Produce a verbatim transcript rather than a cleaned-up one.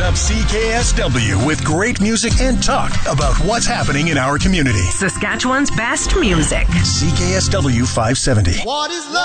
up C K S W with great music and talk about what's happening in our community. Saskatchewan's best music. C K S W five seventy. What is love?